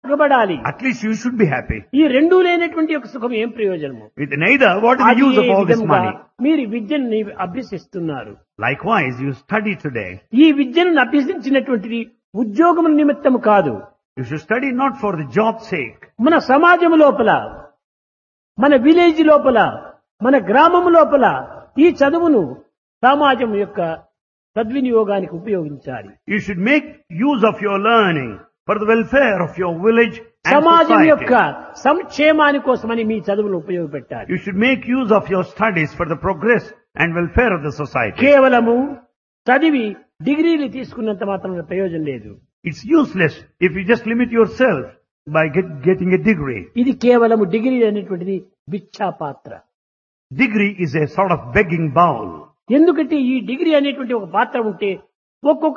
సుఖపడాలి. At least you should be happy. ఈ రెండూ లేనటువంటి యొక్క సుఖం ఏం ప్రయోజనము? With neither, what is the use of all this విధంగా money? మీరు విద్యను అభ్యసిస్తున్నారు. Likewise, you study today. ఈ విద్యను అభ్యసించినటువంటిది ఉద్యోగం నిమిత్తము కాదు. You should study not for the job's sake. మన సమాజం లోపల, మన విలేజ్ లోపల, మన గ్రామం లోపల ఈ చదువును సమాజం యొక్క సద్వినియోగానికి ఉపయోగించాలి. You should make use of your learning for the welfare of your village and సమాజం యొక్క society. సంక్షేమాని కోసమని మీ చదువును ఉపయోగపెట్టాలి. You should make use of your studies for the progress and welfare of the society. కేవలము చదివి డిగ్రీలు తీసుకున్నంత మాత్రం ప్రయోజనం లేదు. It's useless if you just limit yourself by getting a degree. ఇది కేవలము డిగ్రీ అనేటువంటిది భిక్షా పాత్ర. Degree is a sort of begging bowl. ఎందుకంటే ఈ డిగ్రీ అనేటువంటి ఒక పాత్ర ఉంటే ఒక్కొక్క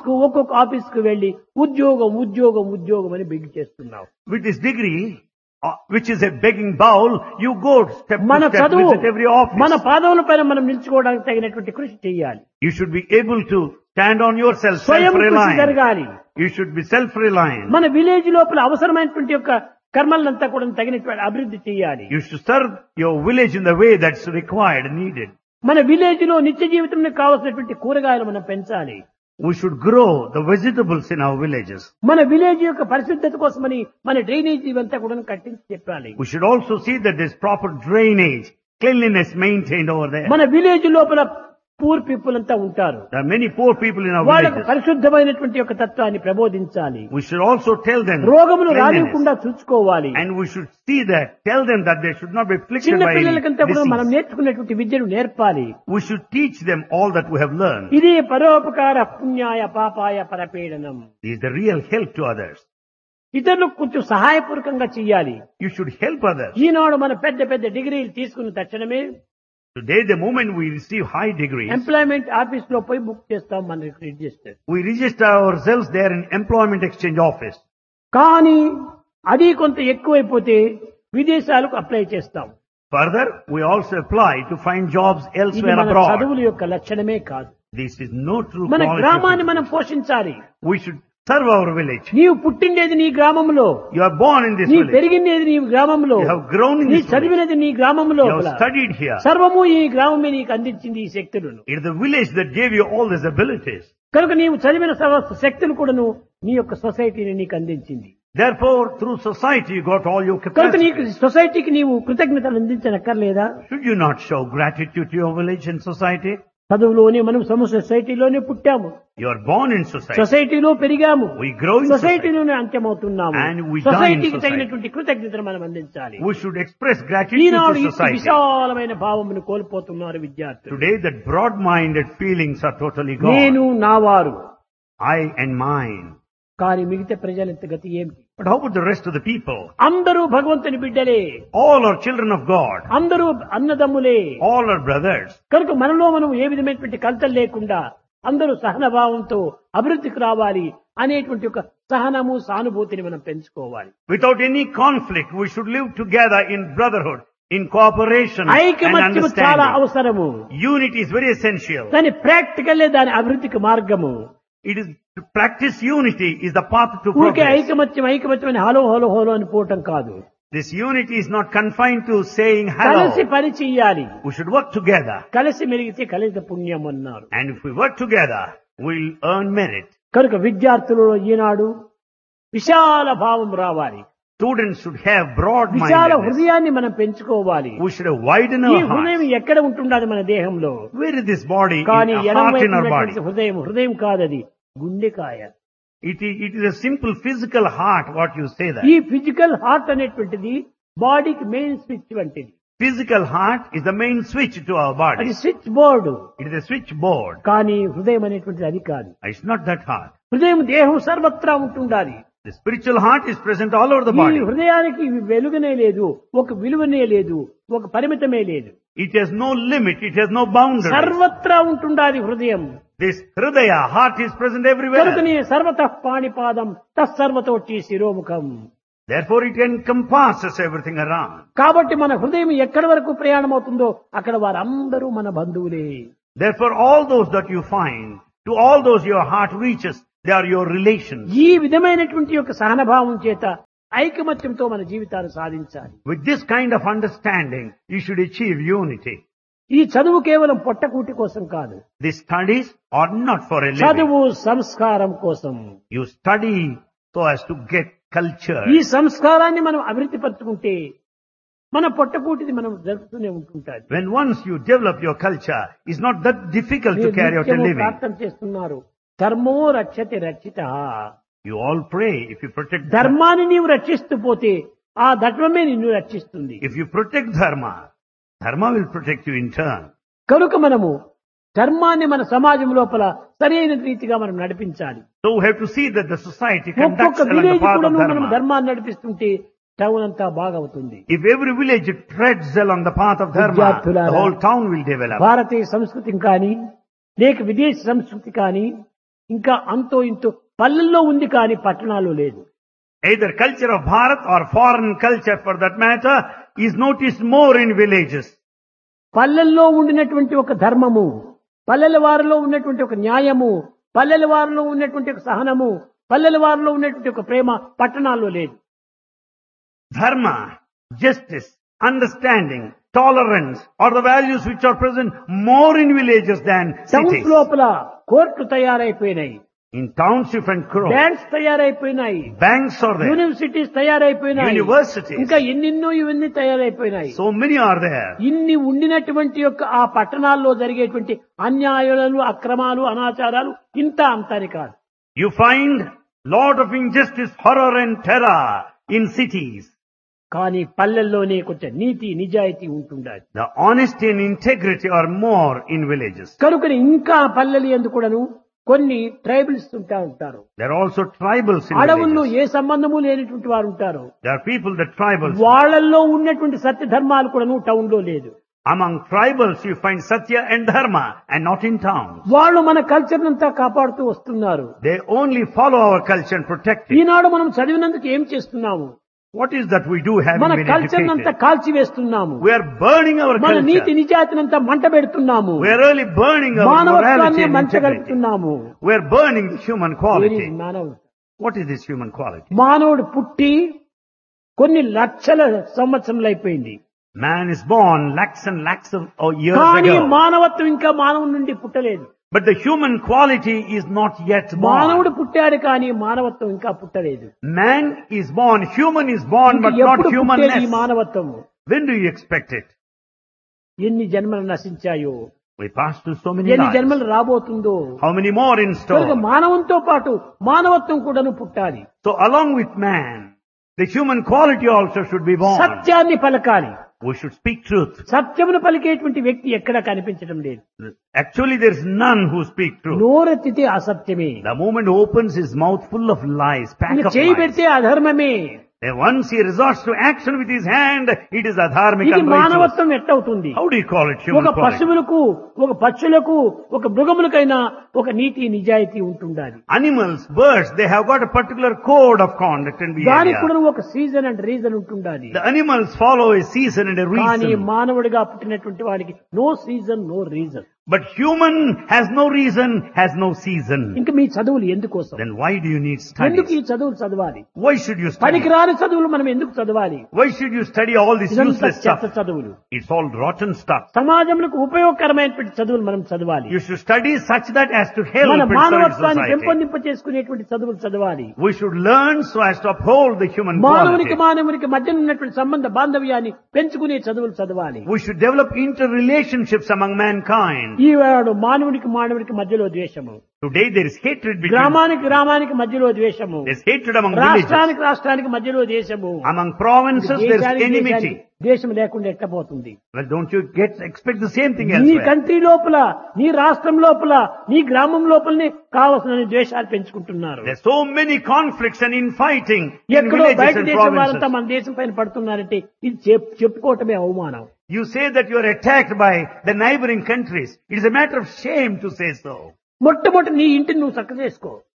ఆఫీస్కు వెళ్లి ఉద్యోగం ఉద్యోగం ఉద్యోగం అని బెగ్ చేస్తున్నావు. With this degree, which is a begging bowl, you go step మన to step, చదువు visit every office. మన పాదముల పైన మనం నిల్చుకోవడానికి తగినటువంటి కృషి చేయాలి. You should be able to stand on yourself, స్వయం కృషి self-reliant. జరగాలి. You should be self-reliant. మన విలేజ్ లోపల అవసరమైనటువంటి యొక్క కర్మలంతా కూడా తగినటువంటి అభివృద్ధి చేయాలి. You should serve your village in the way that's required and needed. మన విలేజ్ లో నిత్య జీవితంలో కావాల్సినటువంటి కూరగాయలు మనం పెంచాలి. We should grow the vegetables in our villages. మన విలేజ్ యొక్క పరిశుద్ధత కోసమని మన డ్రైనేజీ ఇవంతా కూడా కట్టించి చెప్పాలి. We should also see that there's proper drainage, cleanliness maintained over there. మన విలేజ్ లోపల పూర్ పీపుల్ అంతా ఉంటారు. There are many poor people in our వాళ్ళకు villages. పరిశుద్ధమైనటువంటి యొక్క తత్వాన్ని ప్రబోధించాలి. We should also tell them రోగములు cleanliness. రానివ్వకుండా చూసుకోవాలి. And we should see that, tell them that they should not be afflicted చిన్న by any పిల్లలకంతా కూడా మనం disease. నేర్చుకున్నటువంటి విద్యను నేర్పాలి. We should teach them all that we have learned. ఇది పరోపకార పుణ్యాయ పాపాయ పరపీడనం. This is the real help to others. ఇతరులకు కొంచెం సహాయపూర్వకంగా చెయ్యాలి. You should help others. ఈనాడు మన పెద్ద పెద్ద డిగ్రీలు తీసుకున్న తక్షణమే Today, the moment we receive high degrees, employment office లో పోయి బుక్ చేస్తాం మన register. we register ourselves there in employment exchange office. కానీ అది కొంత ఎక్కువైపోతే విదేశాలకు అప్లై చేస్తాం. Further, we also apply to find jobs ఇది elsewhere మన abroad. చదువుల యొక్క లక్షణమే కాదు. This is no true మన quality. గ్రామాన్ని మనం పోషించాలి. We should serve our village. నీవు పుట్టిండేది నీ గ్రామంలో, You are born in this నీ village. పెరిగినది నీ గ్రామంలో, You have grown in నీ this village. చదివినది నీ గ్రామంలో. You have studied here. సర్వము ఈ గ్రామమే నీకు అందించింది ఈ శక్తులను. It is the village that gave you all these abilities. కనుక నీవు చదివిన శక్తులు కూడాను నీ యొక్క సొసైటీని నీకు అందించింది. Therefore, through society, you got all your కనుక నీకు capacities. సొసైటీకి నీవు కృతజ్ఞతలు అందించనక్కర్లేదా? Should you not show gratitude to your village and society? చదువులోనే మనం సొసైటీలోనే పుట్టాము, You are born in society. సొసైటీలో పెరిగాము, We grow in society. సొసైటీలోనే అంత్యమవుతున్నాము. And we die in సొసైటీకి society. తగినటువంటి కృతజ్ఞతను మనం అందించాలి. We should express gratitude Eenadu to ఈ society. విశాలమైన భావమును కోల్పోతున్నారు విద్యార్థులు. Today, that broad-minded feelings are totally నేను gone. నా వారు, I and mine. కానీ మిగతా ప్రజలంత గతి ఏమిటి? But how about the rest of the people? అందరూ భగవంతుని బిడ్డలే, All are children of God. అందరూ అన్నదమ్ములే. All are brothers. కనుక మనలో మనం ఏ విధమైనటువంటి కలతలు లేకుండా అందరూ సహనభావంతో అభివృద్ధికి రావాలి అనేటువంటి ఒక సహనము సానుభూతిని మనం పెంచుకోవాలి. Without any conflict, we should live together in brotherhood, in cooperation and ఐకమత్యము చాలా understanding. అవసరము. Unity is very essential. దాని ప్రాక్టికల్లే దాని అభివృద్ధికి మార్గము. It is to practice unity is the path to ఊరికే progress. ఐకమత్యం అని హలో హలో హలో అని పోవటం కాదు. This unity is not confined to saying కలిసి hello. పని చెయ్యాలి. We should work together. కలిసి మెలిగితే కలిసి పుణ్యం అన్నారు. And if we work together, we'll earn merit. కనుక విద్యార్థులలో ఈనాడు విశాల భావం రావాలి. Students should have Vishala broad-mindedness. హృదయాన్ని మనం పెంచుకోవాలి. We should have widen ఈ our హృదయం hearts. ఎక్కడ ఉంటుండది మన దేహంలో? Where is this body? కానీ A ఎడమ heart వైపు in our body. ఉన్నటువంటి హృదయం కాదది, గుండెకాయ. It is a simple physical heart, what you say that. ఈ ఫిజికల్ హార్ట్ అనేటువంటిది బాడీకి మెయిన్ స్విచ్ వంటిది. Physical heart is the main switch to our అది body. Switch board. It is a switchboard. కానీ హృదయం అనేటువంటిది అది కాదు. It's not that heart. హృదయం దేహం సర్వత్రా ఉంటుండాలి. The spiritual heart is present all over the ఈ body. హృదయానికి వెలుగునే లేదు, ఒక విలువనే లేదు, ఒక పరిమితమే లేదు. It has no limit, it has no boundary. సర్వత్రా ఉంటుండాలి హృదయం. This hridaya, heart is present everywhere. కనుకనే సర్వతః పాణిపాదం తత్సర్వతోటి శిరోముఖం. Therefore it encompasses everything around. కాబట్టి మన హృదయం ఎక్కడి వరకు ప్రయాణం అవుతుందో అక్కడ వారందరూ మన బంధువులే. Therefore all those that you find, to all those your heart reaches, they are your relations. ఈ విధమైనటువంటి యొక్క సహనభావం చేత ఐకమత్యంతో మన జీవితాన్ని సాధించాలి. With this kind of understanding, you should achieve unity. ఈ చదువు కేవలం పొట్టకూటి కోసం కాదు. The studies are not for a living. చదువు సంస్కారం కోసం. You study so as to get culture. ఈ సంస్కారాన్ని మనం అభివృద్ధి పరుచుకుంటే మన పొట్టకూటిది మనం జరుపుతూనే ఉంటుంటాది. When once you develop your culture, it's not that difficult to carry out a living. ప్రార్థన చేస్తున్నారు. ధర్మో రక్షతి రక్షితః. You all pray if you protect ధర్మాన్ని నీవు రక్షిస్తూ పోతే ఆ ధర్మమే నిన్ను రక్షిస్తుంది. If you protect dharma, dharma will protect you in turn. కనుక మనము ధర్మాన్ని మన సమాజం లోపల సరైన రీతిగా మనం నడిపించాలి. So we have to see that the society conducts ఒక్కొక్క along the విలేజ్ path కూడా of మనం dharma. ధర్మాన్ని నడిపిస్తుంటే టౌన్ అంతా బాగవుతుంది. If every village treads along the path of dharma, the whole town will develop. భారతీయ సంస్కృతి కానీ లేక విదేశీ సంస్కృతి కానీ ఇంకా అంతో ఇంతో పల్లెల్లో ఉంది కానీ పట్టణాల్లో లేదు. Either culture of Bharat or foreign culture for that matter is noticed more in villages. పల్లెల్లో ఉండినటువంటి ఒక ధర్మము, పల్లెల వారిలో ఉన్నటువంటి ఒక న్యాయము, పల్లెల వారిలో ఉన్నటువంటి ఒక సహనము, పల్లెల వారిలో ఉన్నటువంటి ఒక ప్రేమ పట్టణాల్లో లేదు. Dharma, justice, understanding, tolerance are the values which are present more in villages than towns cities. లోపల court తయారైపోయినాయి, In township and crowd, banks తయారైపోయినాయి, banks are there, universities తయారైపోయినాయి, universities, ఇంకా ఎన్నెన్నో ఇవన్నీ తయారైపోయినాయి. so many are there. ఇన్ని ఉండినటువంటి యొక్క ఆ పట్టణాల్లో జరిగేటువంటి అన్యాయాలు, అక్రమాలు, అనాచారాలు ఇంత అంతని కాదు. You find lot of injustice, horror and terror in cities. కానీ పల్లెల్లోనే కొంచెం నీతి నిజాయితీ ఉంటుండాలి. The honesty and integrity are more in villages. కనుక ఇంకా పల్లెలు ఎందుకు కూడాను కొన్ని ట్రైబల్స్ ఉంటారు. There are also tribals in అడవుల్లో villages. ఏ సంబంధము లేనటువంటి వారు ఉంటారు. There are people, the tribals. వాళ్ళల్లో ఉన్నటువంటి సత్య ధర్మాలు కూడాను టౌన్ లో లేదు. Among tribals you find Satya and Dharma and not in towns. వాళ్ళు మన కల్చర్ అంతా కాపాడుతూ వస్తున్నారు. They only follow our culture and protect it. ఈనాడు మనం చదివినందుకు ఏం చేస్తున్నాము? What is that we do having మన been కల్చర్ అంతా educated? కాల్చి వేస్తున్నాము. We are burning our మన నీతి culture. నిజాయితీనంతా మంట పెడుతున్నాము. We are really burning our morality మానవత్వాన్ని and integrity. మంచగలుగుతున్నాము. We are burning the human quality. మానవుడు What is this human quality? మానవుడు పుట్టి కొన్ని లక్షల సంవత్సరములు అయిపోయింది. Man is born lakhs and lakhs of years కానీ ago. మానవత్వం ఇంకా మానవుడి నుండి పుట్టలేదు. But the human quality is not yet మానవుడు born. పుట్టాడు కానీ మానవత్వం ఇంకా పుట్టలేదు. Man is born, human is born, but not ఎప్పుడు పుట్టేది ఈ humanness. మానవత్వము? When do you expect it? ఎన్ని జన్మలు నశించాయో, We pass through so many ఎన్ని lives. జన్మలు రాబోతుందో. How many more in కనుక store? మానవంతో పాటు మానవత్వం కూడాను పుట్టాలి. So along with man, the human quality also should be born. సత్యాన్ని పలకాలి. We should speak truth. సత్యమును పలికేటువంటి వ్యక్తి ఎక్కడా కనిపించడం లేదు. Actually, there is none who speak truth. నోరెత్తితే అసత్యమే, The moment opens his mouth full of lies, pack ఇక of చేయి lies. పెడితే అధర్మమే. Then once he resorts to action with his hand, it is adharmic ఇది and righteous. మానవత్వం ఎట్టవుతుంది? How do you call it ఒక human quality? పశువులకు, ఒక పక్షులకు, ఒక మృగములకైనా ఒక నీతి నిజాయితీ ఉంటుండాలి. Animals, birds, they have got a particular code of conduct and దానికి behavior. కూడా ఒక సీజన్ అండ్ రీజన్ ఉంటుండాలి. The animals follow a season and a కానీ reason. మానవుడిగా పుట్టినటువంటి వాడికి no season no reason. But human has no reason, has no season. ఇంకా మీ చదువులు ఎందుకోసం? Then why do you need ఎందుకు ఈ studies? చదువులు చదవాలి? Why should you study? పనికిరాని చదువులు మనం ఎందుకు చదవాలి? Why should you study all this ఇదంతా useless చెత్త stuff? చదువులు. It's all rotten stuff. సమాజంలో ఉపయోగకరమైనటువంటి చదువులు మనం చదవాలి. You should study such that as to help మన and serve మానవత్వాన్ని society. పెంపొందింప చేసుకునేటువంటి చదువులు చదవాలి. We should learn so as to uphold the human మానవునికి quality. మానవునికి మధ్య ఉన్నటువంటి సంబంధ బాంధవ్యాన్ని పెంచుకునే చదువులు చదవాలి. We should develop interrelationships among mankind. ఈనాడు మానవునికి మానవునికి మధ్యలో ద్వేషము, Today there is hatred between, గ్రామానికి గ్రామానికి మధ్యలో ద్వేషము, there's hatred among villages. రాష్ట్రానికి రాష్ట్రానికి మధ్యలో దేశము, Among provinces there's దేశానికి enmity. దేశం లేకుండా ఎట్లా పోతుంది? Well, don't you expect the same thing నీ elsewhere? కంట్రీ లోపల, నీ రాష్ట్రం లోపల, నీ గ్రామం లోపలనే కావలసిన ద్వేషాలు పెంచుకుంటున్నారు. There's so many conflicts and infighting in ఎక్కడో villages బయట and దేశం వారంతా provinces. మన దేశం పైన పడుతున్నారంటే ఇది చెప్పుకోవటమే అవమానం. You say that you are attacked by the neighboring countries. It is a matter of shame to say so. మొట్టమొదటి నీ ఇంటిని నువ్వు చక్క చేసుకో.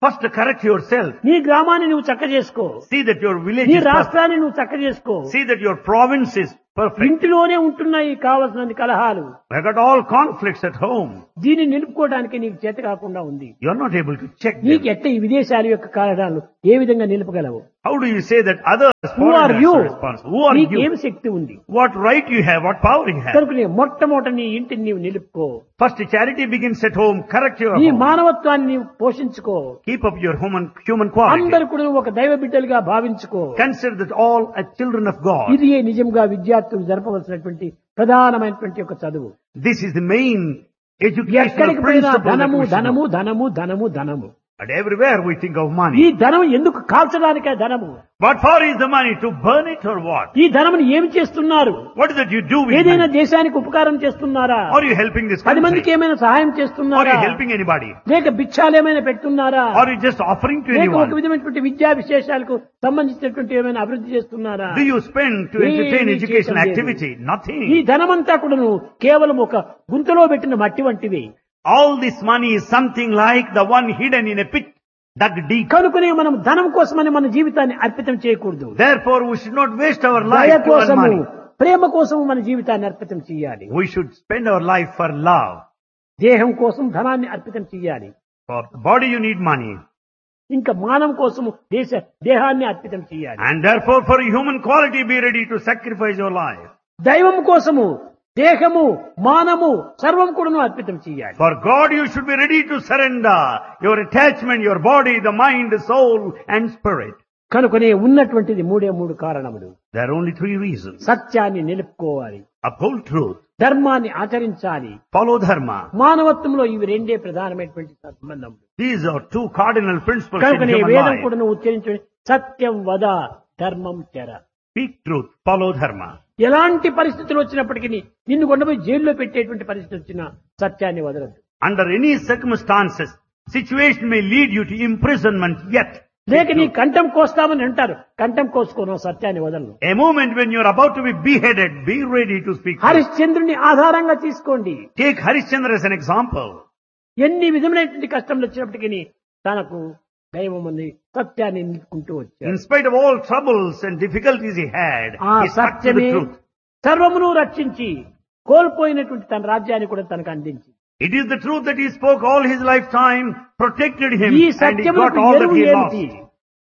First correct yourself. నీ గ్రామాన్ని నువ్వు చక్క చేసుకో. See that your village నీ is perfect. రాష్ట్రాన్ని నువ్వు చక్క చేసుకో. See that your province is perfect. ఇంటిలోనే ఉంటున్నాయి కావలసిన కలహాలు. We have got all conflicts at home. దీన్ని నిలుపుకోవడానికి నీకు చేత కాకుండా ఉంది. You are not able to check నీకు them. ఎట్ట ఈ విదేశాల యొక్క కారణాలు ఏ విధంగా నిలుపగలవు? How do you say that others Who are foreigners you? are responsible? Who are నీకు you? ఏం శక్తి ఉంది? What right you have? What power you have? కనుక మొట్టమొదట నీ ఇంటిని నీవు నిలుపుకో. First, charity begins at home. Correct your నీ home. మానవత్వాన్ని నీవు పోషించుకో. Keep up your human quality. అందరు కూడా ఒక దైవ బిడ్డలుగా భావించుకో. Consider that all are children of God. ఇది నిజంగా విద్యార్థులు జరపవలసినటువంటి ప్రధానమైనటువంటి ఒక చదువు. This is the main educational ఎక్కడికి పోయినా principle. that ధనము we should ధనము know. ధనము ధనము ధనము. And everywhere we think of ఈ money. ధనం ఎందుకు కాల్చడానికే ధనము? What for is the money? To burn it or what? ఈ ధనమును ఏమి చేస్తున్నారు? What is it you do with ఏదైనా money? దేశానికి ఉపకారం చేస్తున్నారా? Are you helping this 10 మందికి country? ఏమైనా సహాయం Are చేస్తున్నారా? you helping anybody? లేక భిక్షాలు ఏమైనా పెడుతున్నారా? Are you just offering to లేక ఒక anyone? విధమైనటువంటి విద్యా విశేషాలకు సంబంధించినటువంటి ఏమైనా అభివృద్ధి చేస్తున్నారా? Do you spend to entertain ఏమీ educational చేయటం లేదు. activity? ఈ Nothing. ధనమంతా కూడాను కేవలం ఒక గుంతలో పెట్టిన మట్టి వంటివి. All this money is something like the one hidden in a pit dug deep. కనుకనే మనం ధనం కోసమని మన జీవితాన్ని అర్పితం చేయకూడదు. Therefore, we should not waste our దయ life to earn కోసము money. ప్రేమ కోసము మన జీవితాన్ని అర్పితం చేయాలి. We should spend our life for love. దేహం కోసం ధనాన్ని అర్పితం చేయాలి. For the body you need money. ఇంకా మానవం కోసము దేహాన్ని అర్పితం చేయాలి. And therefore for human quality be ready to sacrifice your life. దైవం కోసము దేహము మానము సర్వం కూడాను అర్పితం చేయాలి. For God you should be ready to surrender your attachment, your body, the mind, the soul and spirit. కనుకనే ఉన్నటువంటిది మూడు కారణములు. There are only 3 reasons. సత్యాన్ని నిలుపుకోవాలి, Uphold truth. ధర్మాన్ని ఆచరించాలి, Follow dharma. మానవత్వంలో ఇవి రెండే ప్రధానమైనటువంటి సంబంధం. These are 2 cardinal principles in కనుకనే human వేదం life. కూడా ఉచ్చరించే సత్యం వద ధర్మం చర. Speak truth. Follow dharma. ఎలాంటి పరిస్థితులు వచ్చినప్పటికీ నిన్ను కొండపోయి జైల్లో పెట్టేటువంటి పరిస్థితి వచ్చినా సత్యాన్ని వదలద్దు. Under any circumstances, situation may lead you to imprisonment, yet లేక నీ కంఠం కోస్తామని అంటారు, కంఠం కోసుకోను, సత్యాన్ని వదలను. a moment when you are about to be beheaded, be ready to speak truth. హరిశ్చంద్రుని ఆధారంగా తీసుకోండి. Take Harishchandra as an example. ఎన్ని విధమైనటువంటి కష్టంలు వచ్చినప్పటికీ తనకు దైవం ఉంది సత్యాన్ని నిలుపుకుంటూ వచ్చాడు. In spite of all troubles and difficulties he had, ఆ he stuck to the సత్యమే truth. సర్వమును రక్షించి కోల్పోయినటువంటి తన రాజ్యాన్ని కూడా తనకు అందించి, It is the truth that he spoke all his lifetime, protected him, ఈ and he got సత్యములకు all that ఎరువు he ఏమిటి? lost.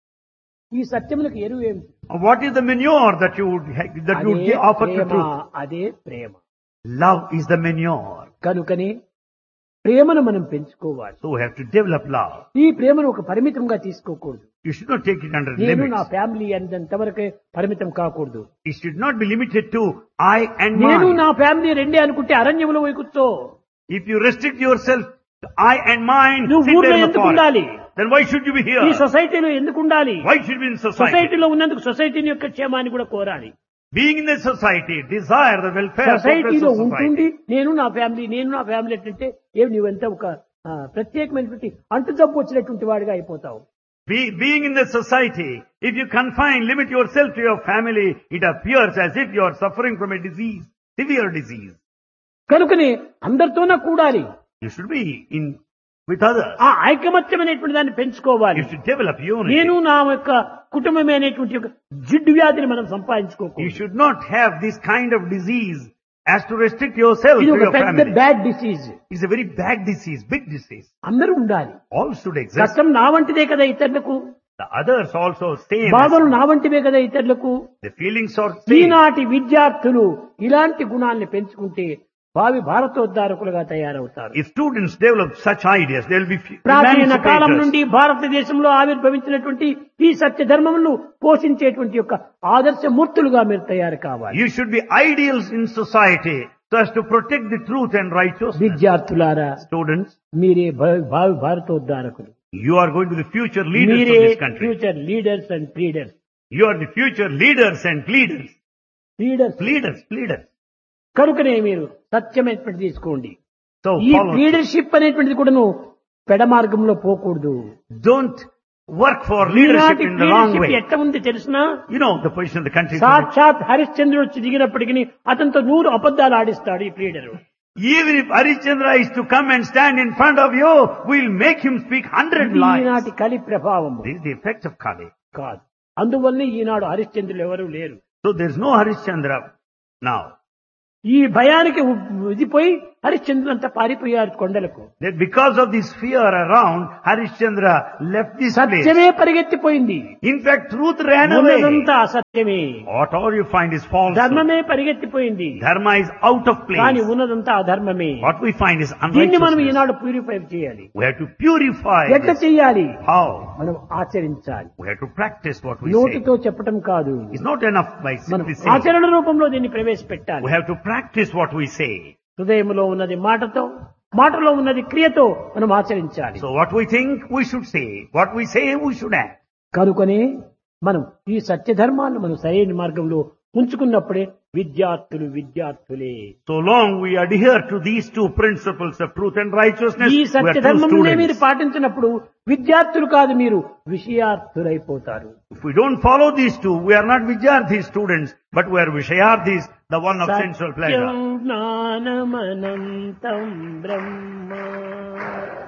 ఈ సత్యములకు ఎరువు ఏమిటి? What is the manure that you would అదే offer to ప్రేమ, truth? అదే ప్రేమ. Love is the manure. కనుకనే ప్రేమను మనం పెంచుకోవాలి. So we have to develop love. ఈ ప్రేమను ఒక పరిమితంగా తీసుకోకూడదు. You should not take it under నేను నా limits. ఫ్యామిలీ అంతవరకే పరిమితం కాకూడదు. It should not be limited to I and నేను mine. నా ఫ్యామిలీ రెండే అనుకుంటే అరణ్యంలో పోయి కూర్చో. If you restrict yourself to I and mine, నువ్వు sit ఊర్లో there in the ఎందుకు forest. ఉండాలి? Then why should you be ఈ here? సొసైటీలో ఎందుకు ఉండాలి? Why should you be in society? సొసైటీలో ఉన్నందుకు సొసైటీని యొక్క క్షేమాన్ని కూడా కోరాలి. Being in the society, desire the welfare, progress సొసైటీలో of ఉంటుండి society. నేను నా ఫ్యామిలీ అంటే ఏమి నువ్వెంత ఒక ప్రత్యేకమైనటువంటి అంటు జబ్బు వచ్చినటువంటి వాడిగా అయిపోతావు. Being in the society, if you limit yourself to your family, it appears as if you are suffering from a disease, severe disease. కనుకనే అందరితోనే కూడాలి. You should be with others. ఆ ఐకమత్యం అనేటువంటి దాన్ని పెంచుకోవాలి. You should develop unity. నేను నా యొక్క కుటుంబమే అనేటువంటి ఒక జిడ్డు వ్యాధిని మనం You సంపాదించుకోకూడదు. should not have this kind of disease as to restrict yourself ఇది to ఒక your పెద్ద family. Bad disease. It's a very bad disease, big disease. అందరూ ఉండాలి. All should exist. కష్టం నా వంటిదే కదా ఇతరులకు, The others also same. బాధలు నా వంటివే కదా ఇతరులకు. The feelings are same. ఈనాటి విద్యార్థులు ఇలాంటి గుణాన్ని పెంచుకుంటే భావి భారతోద్ధారకులుగా తయారవుతారు. If students develop such ideas, they will be ప్రాచీన కాలం emancipators. నుండి భారతదేశంలో ఆవిర్భవించినటువంటి ఈ సత్య ధర్మములను పోషించేటువంటి యొక్క ఆదర్శ మూర్తులుగా మీరు తయారు కావాలి. You should be ideals in society so as to protect the truth and righteousness. విద్యార్థులారా, Students, మీరే భావి భారతోద్ధారకులు. you are going to be the future leaders మీరే of this country. Future leaders and pleaders. You are the future leaders and pleaders. Pleaders. కనుకనే మీరు సత్యమైనటువంటి తీసుకోండి. So ఈ follow. Leadership అనేటువంటిది కూడాను పెడ మార్గంలో పోకూడదు. Don't work for leadership ఈనాటి in the wrong leadership way. ఎట్లా ఉంది తెలిసినా? You know the position of the country. సాక్షాత్ హరిశ్చంద్రుడు వచ్చి దిగినప్పటికీ అతనితో 100 అబద్ధాలు ఆడిస్తాడు ఈ leader. Even if Harishchandra is to come and stand in front of you, we'll make him speak 100 ఇది lies. ఈనాటి కలి ప్రభావము This is the effect of Kali. కాదు. అందువల్లనే ఈనాడు హరిశ్చంద్రులు ఎవరు లేరు. So there's no Harishchandra now. ఈ భయానికి ఇదిపోయి హరిశ్చంద్రులంతా పారిపోయారు కొండలకు. That because of this fear around, Harishchandra left this place. సత్యమే పరిగెత్తిపోయింది. In fact, truth ran away. ఉన్నదంతా అసత్యమే. Whatever you find is false. ధర్మమే పరిగెత్తిపోయింది. Dharma is out of కానీ place. ఉన్నదంతా అధర్మమే. What we find is దీన్ని మనం unrighteousness. ఈనాడు ప్యూరిఫై చేయాలి. We have to purify ఎట్లా this. చెయ్యాలి? How? మనం ఆచరించాలి. We have to practice what we say. నోటితో చెప్పటం కాదు, It's not enough by మనం simply saying. ఆచరణ రూపంలో దీన్ని ప్రవేశపెట్టాలి. We have to practice what we say. హృదయంలో ఉన్నది మాటతో, మాటలో ఉన్నది క్రియతో మనం ఆచరించాలి. So what we think, we should say. What we say, we should act. కనుకనే మనం ఈ సత్యధర్మాన్ని మనం సరైన మార్గంలో ఉంచుకున్నప్పుడే విద్యార్థులు విద్యార్థులే. So long we adhere to these two principles of truth and righteousness, ఈ we are true సత్యధర్మమునే మీరు students. పాటించినప్పుడు విద్యార్థులు కాదు, మీరు విషయార్థులైపోతారు. If we don't follow these two, we are not Vidyarthi students, but we are Vishayarthis, the one of sensual pleasure. Satyam జ్ఞానమనంతం Brahma